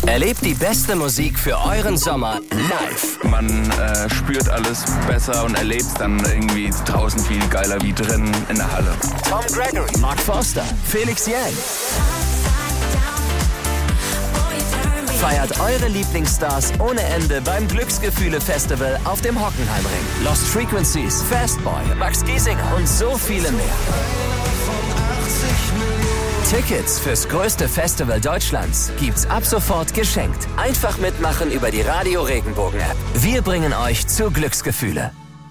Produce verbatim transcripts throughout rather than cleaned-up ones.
Erlebt die beste Musik für euren Sommer live. Man äh, spürt alles besser und erlebt es dann irgendwie draußen viel geiler wie drin in der Halle. Tom Gregory, Mark Forster, Felix Jähn. Feiert eure Lieblingsstars ohne Ende beim Glücksgefühle-Festival auf dem Hockenheimring. Lost Frequencies, Fastboy, Max Giesinger und so viele mehr. Tickets fürs größte Festival Deutschlands gibt's ab sofort geschenkt. Einfach mitmachen über die Radio Regenbogen App. Wir bringen euch zu Glücksgefühle.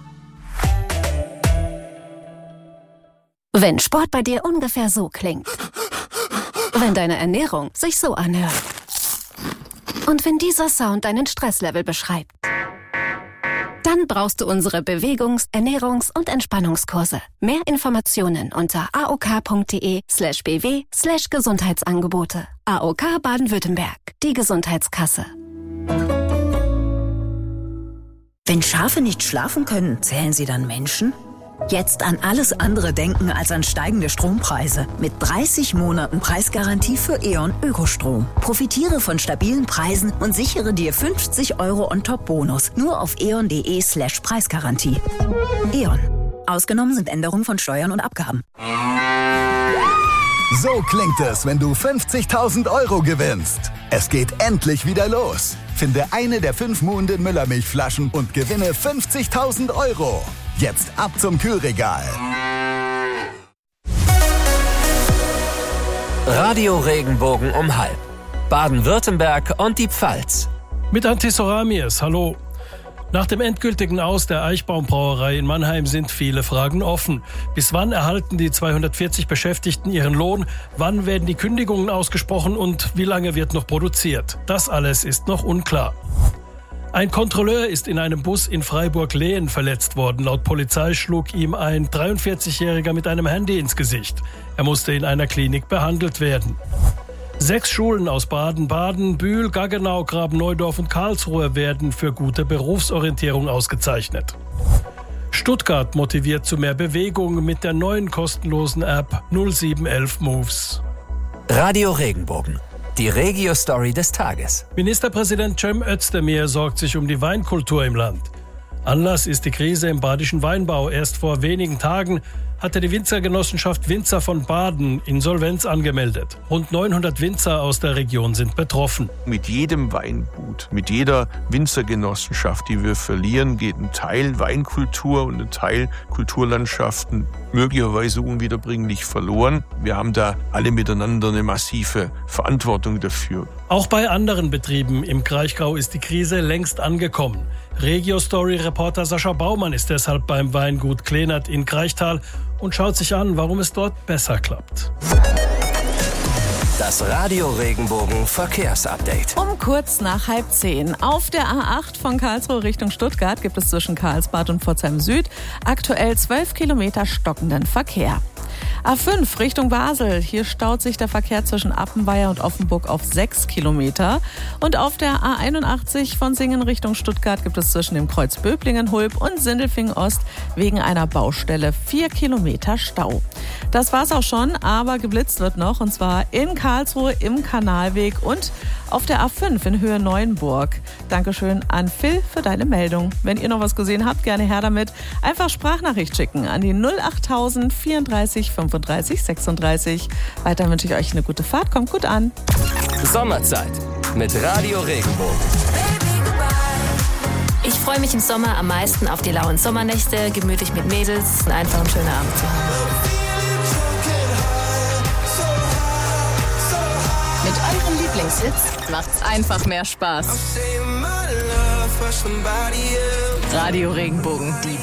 Wenn Sport bei dir ungefähr so klingt. Wenn deine Ernährung sich so anhört. Und wenn dieser Sound deinen Stresslevel beschreibt. Dann brauchst du unsere Bewegungs-, Ernährungs- und Entspannungskurse. Mehr Informationen unter aok.de slash bw slash Gesundheitsangebote. A O K Baden-Württemberg, die Gesundheitskasse. Wenn Schafe nicht schlafen können, zählen sie dann Menschen? Jetzt an alles andere denken als an steigende Strompreise. Mit dreißig Monaten Preisgarantie für E.ON Ökostrom. Profitiere von stabilen Preisen und sichere dir fünfzig Euro on-top-Bonus. Nur auf eon.de slash Preisgarantie. E.ON. Ausgenommen sind Änderungen von Steuern und Abgaben. So klingt es, wenn du fünfzigtausend Euro gewinnst. Es geht endlich wieder los. Finde eine der fünf Muhenden Müllermilchflaschen und gewinne fünfzigtausend Euro. Jetzt ab zum Kühlregal. Radio Regenbogen um halb. Baden-Württemberg und die Pfalz. Mit Antisoramies, hallo. Nach dem endgültigen Aus der Eichbaum-Brauerei in Mannheim sind viele Fragen offen. Bis wann erhalten die zweihundertvierzig Beschäftigten ihren Lohn? Wann werden die Kündigungen ausgesprochen und wie lange wird noch produziert? Das alles ist noch unklar. Ein Kontrolleur ist in einem Bus in Freiburg-Lehen verletzt worden. Laut Polizei schlug ihm ein dreiundvierzigjähriger mit einem Handy ins Gesicht. Er musste in einer Klinik behandelt werden. Sechs Schulen aus Baden-Baden, Bühl, Gaggenau, Graben-Neudorf und Karlsruhe werden für gute Berufsorientierung ausgezeichnet. Stuttgart motiviert zu mehr Bewegung mit der neuen kostenlosen App null sieben elf Moves. Radio Regenbogen. Die Regio-Story des Tages. Ministerpräsident Cem Özdemir sorgt sich um die Weinkultur im Land. Anlass ist die Krise im badischen Weinbau. Erst vor wenigen Tagen hatte die Winzergenossenschaft Winzer von Baden Insolvenz angemeldet. Rund neunhundert Winzer aus der Region sind betroffen. Mit jedem Weingut, mit jeder Winzergenossenschaft, die wir verlieren, geht ein Teil Weinkultur und ein Teil Kulturlandschaften möglicherweise unwiederbringlich verloren. Wir haben da alle miteinander eine massive Verantwortung dafür. Auch bei anderen Betrieben im Kraichgau ist die Krise längst angekommen. Regio-Story-Reporter Sascha Baumann ist deshalb beim Weingut Kleenert in Kraichtal und schaut sich an, warum es dort besser klappt. Das Radio Regenbogen Verkehrsupdate. Um kurz nach halb zehn. Auf der A acht von Karlsruhe Richtung Stuttgart gibt es zwischen Karlsbad und Pforzheim Süd aktuell zwölf Kilometer stockenden Verkehr. A fünf Richtung Basel. Hier staut sich der Verkehr zwischen Appenweier und Offenburg auf sechs Kilometer. Und auf der A einundachtzig von Singen Richtung Stuttgart gibt es zwischen dem Kreuz Böblingen-Hulb und Sindelfingen Ost wegen einer Baustelle vier Kilometer Stau. Das war's auch schon, aber geblitzt wird noch, und zwar in Karlsruhe im Kanalweg und auf der A fünf in Höhe Neuenburg. Dankeschön an Phil für deine Meldung. Wenn ihr noch was gesehen habt, gerne her damit. Einfach Sprachnachricht schicken an die null achttausend vierunddreißig fünfunddreißig sechsunddreißig. Weiter wünsche ich euch eine gute Fahrt. Kommt gut an. Sommerzeit mit Radio Regenbogen. Ich freue mich im Sommer am meisten auf die lauen Sommernächte, gemütlich mit Mädels und einfach einen schönen Abend zu haben. Mit euren Lieblingshits macht's einfach mehr Spaß. Radio Regenbogen, die